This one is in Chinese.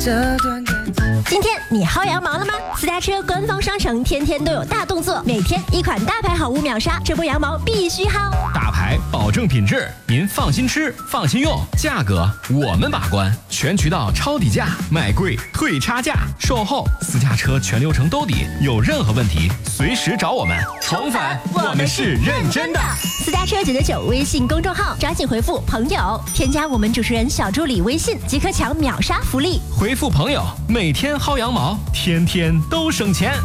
这段感情。 今天你薅羊毛了吗？私家车官方商城天天都有大动作，每天一款大牌好物秒杀，这波羊毛必须薅。 大牌保证品质，您放心吃，放心用，价格我们把关，全渠道抄底价，卖贵退差价，售后私家车全流程兜底，有任何问题随时找我们。宠粉，我们是认真的。 私家车999微信公众号，抓紧回复朋友，添加我们主持人小助理微信，即可抢秒杀福利。 回复朋友，每天薅羊毛，天天都省钱。